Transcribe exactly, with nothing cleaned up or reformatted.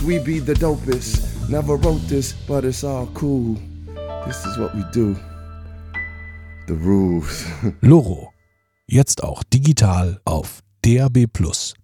We be the dopest. Never wrote this, but it's all cool. This is what we do. The rules. Loro. Jetzt auch digital auf D A B plus.